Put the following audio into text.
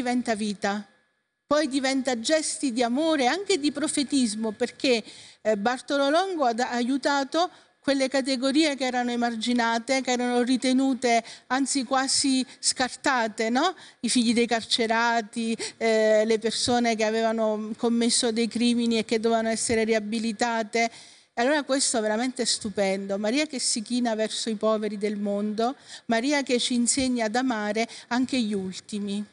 diventa vita, poi diventa gesti di amore, anche di profetismo, perché Bartolo Longo ha aiutato quelle categorie che erano emarginate, che erano ritenute anzi quasi scartate, no? I figli dei carcerati, le persone che avevano commesso dei crimini e che dovevano essere riabilitate. Allora questo è veramente stupendo. Maria che si china verso i poveri del mondo, Maria che ci insegna ad amare anche gli ultimi.